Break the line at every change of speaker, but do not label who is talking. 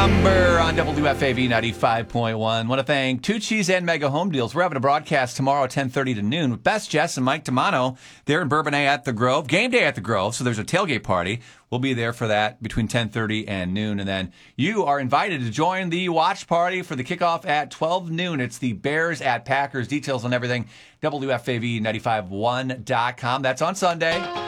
Number on WFAV 95.1. Want to thank Tucci's and Mega Home Deals. We're having a broadcast tomorrow at 10:30 to noon with Best Jess and Mike Tamano. They're in Bourbonnais at the Grove. Game day at the Grove, so there's a tailgate party. We'll be there for that between 10:30 and noon. And then you are invited to join the watch party for the kickoff at 12 noon. It's the Bears at Packers. Details on everything, WFAV951.com. That's on Sunday.